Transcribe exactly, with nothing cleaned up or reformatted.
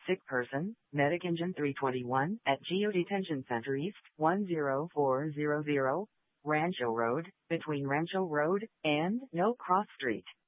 Sick person, Medic Engine three twenty-one, at Geo Detention Center East, one zero four zero zero, Rancho Road, between Rancho Road and No Cross Street.